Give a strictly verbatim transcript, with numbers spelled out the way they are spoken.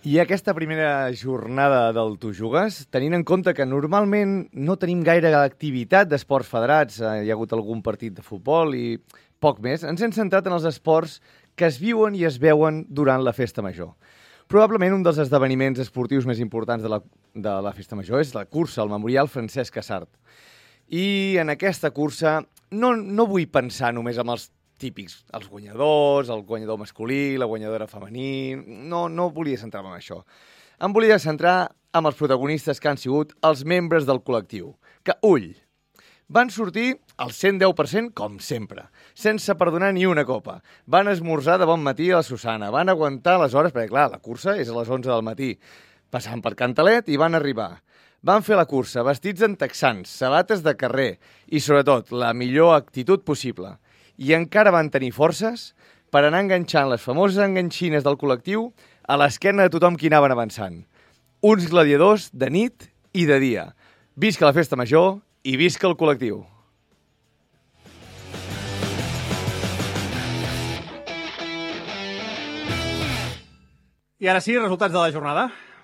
I aquesta primera jornada del Tu Jugues, tenint en compte que normalment no tenim gaire activitat d'esports federats, eh, hi ha hagut algun partit de futbol i poc més, ens hem centrat en els esports que es viuen i es veuen durant la Festa Major. Probablement un dels esdeveniments esportius més importants de la, de la Festa Major és la cursa, el Memorial Francesc Casart. I en aquesta cursa no, no vull pensar només en els típics, els guanyadors, el guanyador masculí, la guanyadora femení... No, no volia centrar-me en això. Em volia centrar en els protagonistes que han sigut els membres del col·lectiu. Que, ull, van sortir al cent deu per cent com sempre, sense perdonar ni una copa. Van esmorzar de bon matí a la Susana, van aguantar les hores, perquè clar, la cursa és a les onze del matí, passant per Cantalet i van arribar. Van fer la cursa vestits en texans, sabates de carrer i, sobretot, la millor actitud possible. I encara van tenir forces per anar enganxant les famoses enganxines del col·lectiu a l'esquena de tothom qui anaven avançant. Uns gladiadors de nit i de dia. Visca la Festa Major i visca el col·lectiu. I ara sí, resultats de la jornada.